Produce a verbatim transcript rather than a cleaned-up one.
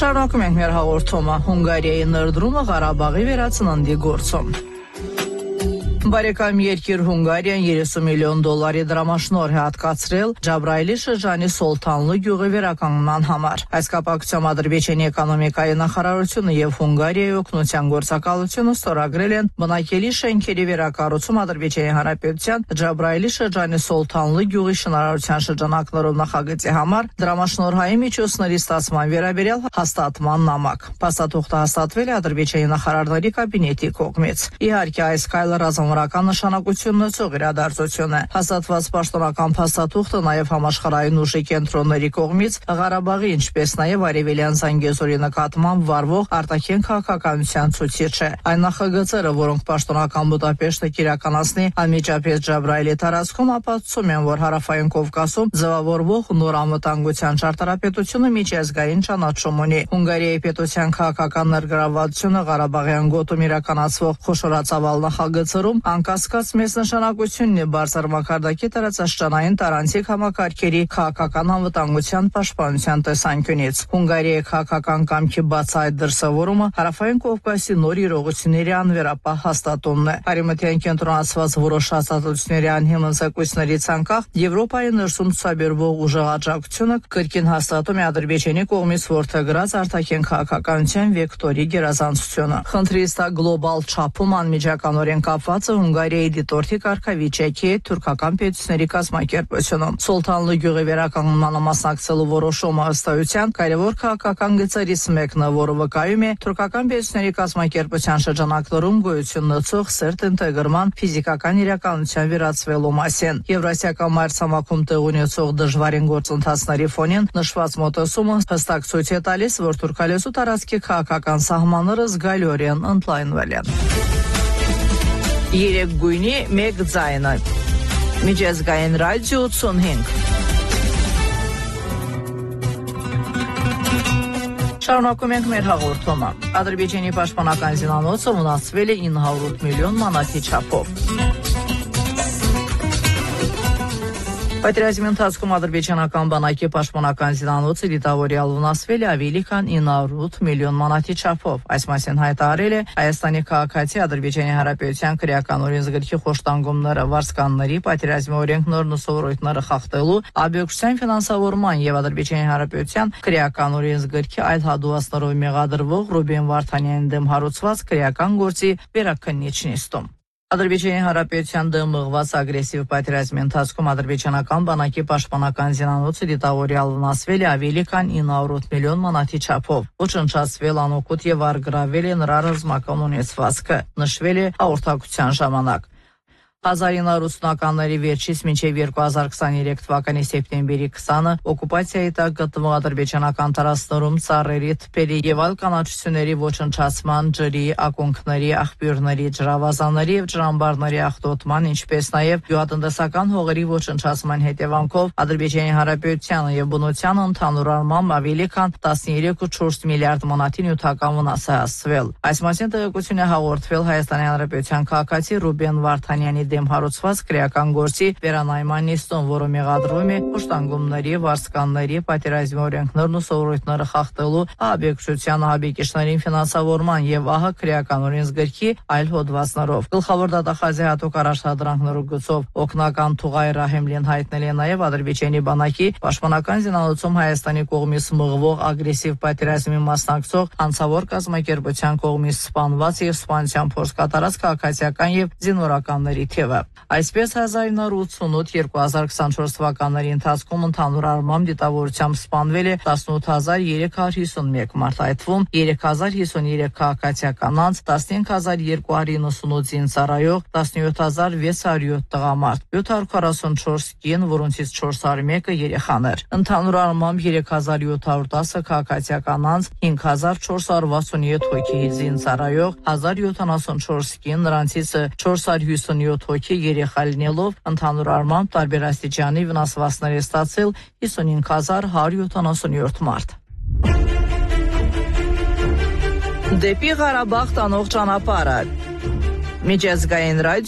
Շարունակում ենք մեր հաղորդումը։ Հունգարիայի ներդրումը Ղարաբաղի վերացննդի գործում։ Բարեկամ երկիր Հունգարիան երեսուն միլիոն դոլարի դրամաշնորհ է հատկացրել Ջաբրայելի շրջանի Սոլթանլու գյուղի վերականգնման համար։ Այս կապակցությամբ Ադրբեջանի էկոնոմիկայի նախարարությունը եւ Հունգարիայի օգնության գործակալությունը ստորագրել են բնակելի շենքերի վերակառուցում Ադրբեջանի Հանրապետության Ջաբրայելի շրջանի Սոլթանլու գյուղի շինարարության շրջանակներում նախագծի համար դրամաշնորհային միջոցների ստացման վերաբերյալ հաստատման նամակ։ Փաստաթուղթը հաստատվել է Ադրբեջանի նախարարների կաբինետի կողմից։ Իհարկե, այս քայլը ռազմական նշանակություն ունեցող իրադարձություն է։ Հաստատված պաշտոնական փաստաթուղթը նաև համաշխարհային ուժի կենտրոնների կողմից Ղարաբաղի, ինչպես նաև Արևելյան Զանգեզուրի նկատմամբ վարվող արտաքին քաղաքականության ցուցիչ է։ Այն նախագծերը, որոնք պաշտոնական Բուդապեշտը կիրականացնի անմիջապես Ջաբրայելի տարածքում, ապացուցում են, որ Հարավային Կովկասում ձևավորվող նոր անվտանգության ճարտարապետությունը միջազգային ճանաչում ունի։ Հունգարիայի պետության քաղաքական ներգրավվածությունը Ղարաբաղյան գոտում իրականացվող խոշորացավալ նախագծերում անկասկած մեծ նշանակությունն է բարձր մակարդակի տարածաշրջանային տարանցիկ համակարգերի քաղաքական անվտանգության պաշտպանության տեսանկյունից։ Հունգարիայի քաղաքական կամքի բացահայտ դրսևորումը Հարավային Կովկասի նոր իրողությունների անվերապահ հաստատումն է։ Արևմտյան կենտրոնացված որոշ հաստատությունների անհիմն զեկույցներից անկախ Եվրոպայի ներսում ցուցաբերվող ուժեղ աջակցությունը կրկին հաստատում է Ադրբեջանի կողմից որդեգրած արտաքին քաղաքականության վեկտորի գերազանցությունը։ Խնդրիստա գլոբալ չափում անմիջականորեն կապված Հունգարիայի դիտորդի կարգավիճակի է թուրքական պետությունների կազմակերպությունում։ Սոլթանլու գյուղի վերականգնմանը մասնակցելու որոշումը ըստ էության կարևոր քաղաքական գծերից մեկն է, որը վկայում է թուրքական պետությունների կազմակերպության շրջանակներում գոյություն ունեցող սերտ ինտեգրման ֆիզիկական իրականության վերացվելու մասին։ Եվրասիական մայրցամաքում տեղ ունեցող դժվարին գործընթացների ֆոնին նշված մոտեցումը հստակ ցույց է տալիս, որ թուրքալեզու տարածքի քաղաքական սահմանները զգալիորեն ընդլայնվել են։ Երեք գույնի մեկ ձայնը։ Միջազգային ռադիո ութսունհինգ։ Շարունակում ենք մեր հաղորդումը։ Ադրբեջանի պաշտպանական զինանոցը վնասվել է ինը հարյուր ութ միլիոն մանաթի չափով։ Պատերազմի ընթացքում ադրբեջանական բանակի պաշտպանական զինանոցը դիտավորյալ վնասվել է ավելի քան ինը հարյուր ութ միլիոն մանաթի չափով։ Այս մասին հայտարարել է Հայաստանի քաղաքացի Ադրբեջանի Հանրապետության քրեական օրենսգրքի խոշտանգումները, վարձկանների, պատերազմի օրենքներն ու սովորույթները խախտելու, աբյեկտության ֆինանսավորման եւ Ադրբեջանի Հանրապետության քրեական օրենսգրքի այլ հատվածներով մեղադրվող Ռուբեն Վարդանյանի դեմ հարուցված քրեական գործի վերաքննիչ նիստում։ Ադրբեջանի Հանրապետության դեմ մղված ագրեսիվ պատերազմի ընթացքում ադրբեջանական բանակի պաշտպանական զինանոցը դիտավորյալ վնասվել է ավելի քան ինը հարյուր ութ միլիոն մանաթի չափով։ Ոչնչացվել, անօգուտ եւ առգրավել է նրա ռազմական ունեցվածքը, նշվել է հաղորդակցության ժամանակ։ հազար ինը հարյուր ութսունականների վերջից մինչև երկու հազար քսաներեք թվականի սեպտեմբերի քսանը օկուպացիայի տակ գտնվող ադրբեջանական տարածքներում ծառերի, թփերի եւ այլ կանաչությունների ոչնչացման, ջրի, ակունքների, աղբյուրների, ջրավազանների եւ ջրամբարների աղտոտման, ինչպես նաեւ գյուղատնտեսական հողերի ոչնչացման հետևանքով Ադրբեջանի Հանրապետությանը եւ բնությանը ընդհանուր առմամբ ավելի քան տասներեք ու չորս միլիարդ մանաթի նյութական վնաս է հասցվել։ Այս մասին տեղեկություն է հաղորդվել Հայաստանի Հանրապետության քաղաքացի Ռուբեն Վարդանյանի դեմ հարուցված քրեական գործի վերանայման նիստում, որը մեղադրվում է խոշտանգումների, վարձկանների, պատերազմի օրենքներն ու սովորույթները խախտելու, աբյեկտության ահաբեկիչներին ֆինանսավորման եւ ահա քրեական օրենսգրքի այլ հոդվածներով։ Գլխավոր դատախազի հատուկ առաջադրանքներով գծով օգնական Թուղայ Ռահեմլին հայտնել է նաեւ Ադրբեջանի բանակի պաշտպանական զինանոցում Հայաստանի կողմից մղվող ագրեսիվ պատերազմի մասնակցող անձավոր կազմակերպության կողմից սպանված եւ սպանության փորձ կատարած քաղաքացիական եւ զինվորականների Այսպես հազար ինը հարյուր ութսունութ - երկու հազար քսանչորս թվականների ընթացքում ընդհանուր առմամբ դիտավորությամբ սպանվել է տասնութ հազար երեք հարյուր հիսունմեկ մարդ, այդ թվում երեք հազար հիսուներեք քաղաքացիական անձ, տասնհինգ հազար երկու հարյուր իննսունութ զինծառայող, տասնյոթ հազար վեց հարյուր յոթ տղամարդ, յոթ հարյուր քառասունչորս կին, որոնցից չորս հարյուր մեկը երեխաներ։ Ընդհանուր առմամբ երեք հազար յոթ հարյուր տասը քաղաքացիական անձ, հինգ հազար չորս հարյուր վաթսունյոթ հոգի զինծառայող, հազար յոթանասունչորս կին, նրանցից չորս հարյուր հիսունյոթ հոգի երեխա լինելով, ընդհանուր առմամբ տարբեր աստիճանի վնասվածքներ է ստացել հիսունհինգ հազար հարյուր յոթանասունյոթ մարդ։ Դեպի Ղարաբաղ տանող ճանապարհը։ Միջազգային ռադիո